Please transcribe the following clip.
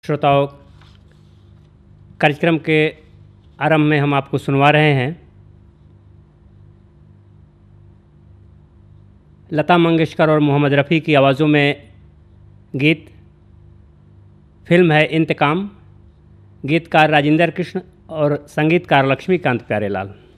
श्रोताओं, कार्यक्रम के आरंभ में हम आपको सुनवा रहे हैं लता मंगेशकर और मोहम्मद रफ़ी की आवाज़ों में गीत। फिल्म है इंतकाम। गीतकार राजेंद्र कृष्ण और संगीतकार लक्ष्मीकांत प्यारेलाल।